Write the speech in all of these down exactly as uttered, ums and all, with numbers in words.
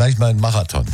gleich mal einen Marathon.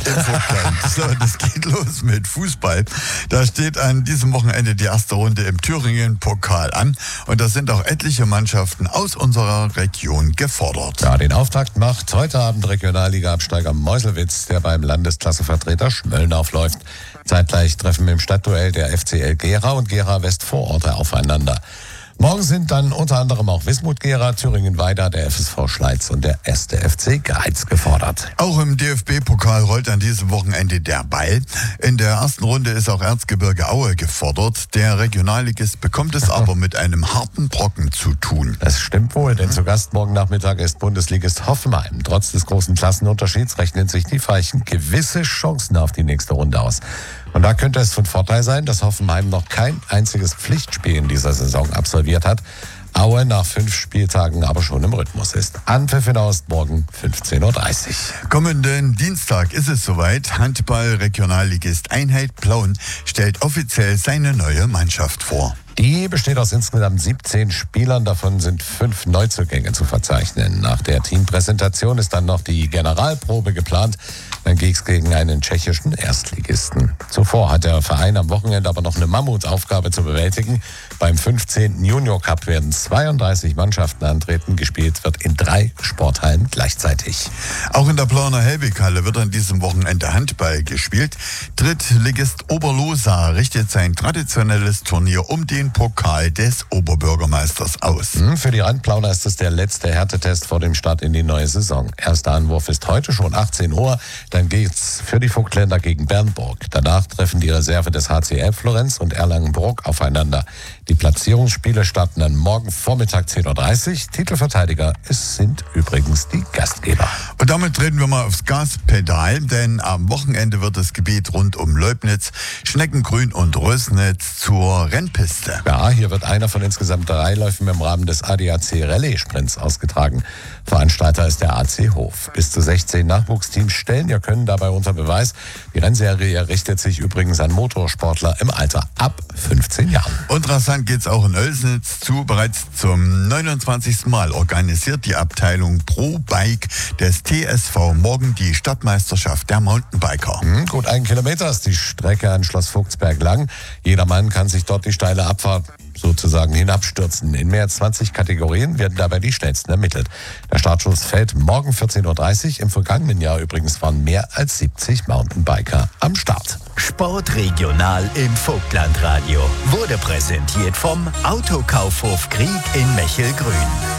So, das geht los mit Fußball. Da steht an diesem Wochenende die erste Runde im Thüringen-Pokal an. Und da sind auch etliche Mannschaften aus unserer Region gefordert. Ja, den Auftakt macht heute Abend Regionalliga-Absteiger Meuselwitz, der beim Landesklassevertreter Schmölln aufläuft. Zeitgleich treffen im Stadtduell der F C L Gera und Gera Westvororte aufeinander. Morgen sind dann unter anderem auch Wismut Gera, Thüringen-Weida, der F S V Schleiz und der erste F C Greiz gefordert. Auch im D F B-Pokal rollt an diesem Wochenende der Ball. In der ersten Runde ist auch Erzgebirge Aue gefordert. Der Regionalligist bekommt es aber mit einem harten Brocken zu tun. Das stimmt wohl, denn zu Gast morgen Nachmittag ist Bundesligist Hoffenheim. Trotz des großen Klassenunterschieds rechnen sich die Veilchen gewisse Chancen auf die nächste Runde aus. Und da könnte es von Vorteil sein, dass Hoffenheim noch kein einziges Pflichtspiel in dieser Saison absolviert hat. Aue nach fünf Spieltagen aber schon im Rhythmus ist. Anpfiff in Ost morgen fünfzehn Uhr dreißig. Kommenden Dienstag ist es soweit. Handball-Regionalligist Einheit Plauen stellt offiziell seine neue Mannschaft vor. Die besteht aus insgesamt siebzehn Spielern, davon sind fünf Neuzugänge zu verzeichnen. Nach der Teampräsentation ist dann noch die Generalprobe geplant. Dann geht es gegen einen tschechischen Erstligisten. Zuvor hat der Verein am Wochenende aber noch eine Mammutaufgabe zu bewältigen. Beim fünfzehnten Junior Cup werden zweiunddreißig Mannschaften antreten. Gespielt wird in drei Sporthallen gleichzeitig. Auch in der Plauener Helbighalle wird an diesem Wochenende Handball gespielt. Drittligist Oberlosa richtet sein traditionelles Turnier um den Pokal des Oberbürgermeisters aus. Für die Randplauner ist es der letzte Härtetest vor dem Start in die neue Saison. Erster Anwurf ist heute schon achtzehn Uhr. Dann geht's für die Vogtländer gegen Bernburg. Danach treffen die Reserve des H C L Florenz und Erlangen-Bruck aufeinander. Die Platzierungsspiele starten dann morgen Vormittag zehn Uhr dreißig. Titelverteidiger es sind übrigens die Gastgeber. Und damit treten wir mal aufs Gaspedal, denn am Wochenende wird das Gebiet rund um Leubnitz, Schneckengrün und Rösnitz zur Rennpiste. Ja, hier wird einer von insgesamt drei Läufen im Rahmen des A D A C Rallye Sprints ausgetragen. Veranstalter ist der A C Hof. Bis zu sechzehn Nachwuchsteams stellen ihr Können dabei unter Beweis. Die Rennserie richtet sich übrigens an Motorsportler im Alter ab fünfzehn Jahren. Und rasant geht's auch in Oelsnitz zu. Bereits zum neunundzwanzigsten Mal organisiert die Abteilung Pro Bike des T S V morgen die Stadtmeisterschaft der Mountainbiker. Hm, gut ein Kilometer ist die Strecke an Schloss Vogtsberg lang. Jedermann kann sich dort die steile Abfahrt sozusagen hinabstürzen. In mehr als zwanzig Kategorien werden dabei die schnellsten ermittelt. Der Startschuss fällt morgen vierzehn Uhr dreißig. Im vergangenen Jahr übrigens waren mehr als siebzig Mountainbiker am Start. Sportregional im Vogtlandradio wurde präsentiert vom Autokaufhof Krieg in Mechelgrün.